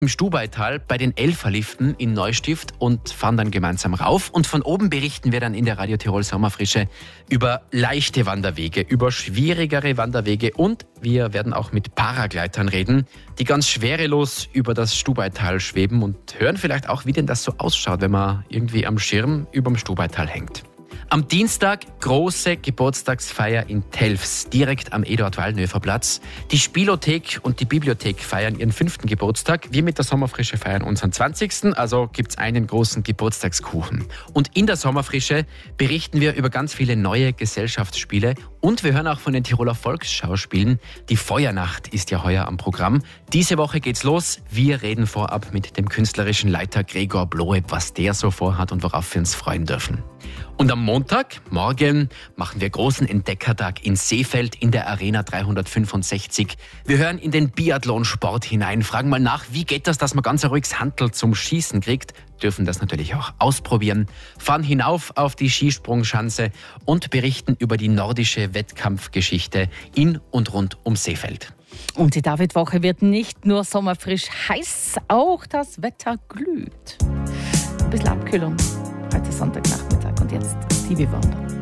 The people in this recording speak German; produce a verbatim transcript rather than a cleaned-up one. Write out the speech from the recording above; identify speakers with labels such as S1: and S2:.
S1: im Stubaital bei den Elferliften in Neustift und fahren dann gemeinsam rauf. Und von oben berichten wir dann in der Radio Tirol Sommerfrische über leichte Wanderwege, über schwierigere Wanderwege und wir werden auch mit Paragleitern reden, die ganz schwerelos über das Stubaital schweben und hören vielleicht auch, wie denn das so ausschaut, wenn man irgendwie am Schirm überm Stubaital hängt. Am Dienstag große Geburtstagsfeier in Telfs, direkt am Eduard-Wallnöfer-Platz. Die Spielothek und die Bibliothek feiern ihren fünften Geburtstag. Wir mit der Sommerfrische feiern unseren zwanzigsten Also gibt's einen großen Geburtstagskuchen. Und in der Sommerfrische berichten wir über ganz viele neue Gesellschaftsspiele. Und wir hören auch von den Tiroler Volksschauspielen. Die Feuernacht ist ja heuer am Programm. Diese Woche geht's los. Wir reden vorab mit dem künstlerischen Leiter Gregor Bloeb, was der so vorhat und worauf wir uns freuen dürfen. Und am Montag, morgen, machen wir großen Entdeckertag in Seefeld in der Arena dreihundertfünfundsechzig. Wir hören in den Biathlonsport hinein, fragen mal nach, wie geht das, dass man ganz ein ruhiges Handl zum Schießen kriegt, dürfen das natürlich auch ausprobieren, fahren hinauf auf die Skisprungschanze und berichten über die nordische Wettkampfgeschichte in und rund um Seefeld.
S2: Und die David-Woche wird nicht nur sommerfrisch heiß, auch das Wetter glüht. Ein bisschen Abkühlung. Heute Sonntagnachmittag und jetzt Stevie Wonder.